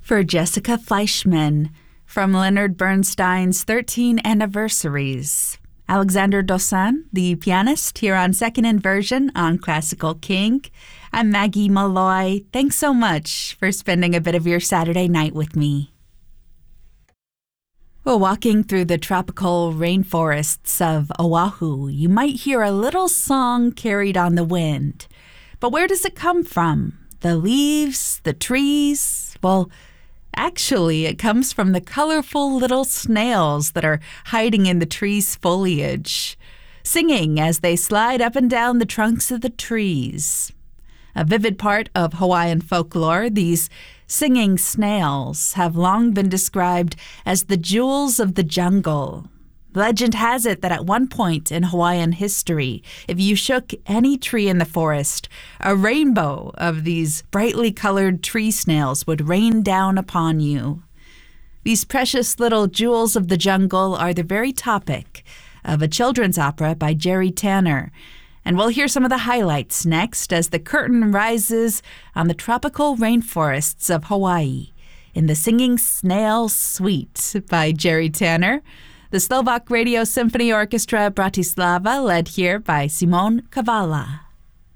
for Jessica Fleischman from Leonard Bernstein's 13 Anniversaries. Alexander Dosan, the pianist, here on Second Inversion on Classical King. I'm Maggie Malloy. Thanks so much for spending a bit of your Saturday night with me. Well, walking through the tropical rainforests of Oahu, you might hear a little song carried on the wind. But where does it come from? The leaves? The trees? Well, actually, it comes from the colorful little snails that are hiding in the trees' foliage, singing as they slide up and down the trunks of the trees. A vivid part of Hawaiian folklore, these singing snails have long been described as the jewels of the jungle. Legend has it that at one point in Hawaiian history, if you shook any tree in the forest, a rainbow of these brightly colored tree snails would rain down upon you. These precious little jewels of the jungle are the very topic of a children's opera by Jerry Tanner. And we'll hear some of the highlights next as the curtain rises on the tropical rainforests of Hawaii in the Singing Snail Suite by Jerry Tanner. The Slovak Radio Symphony Orchestra Bratislava, led here by Simon Kavala.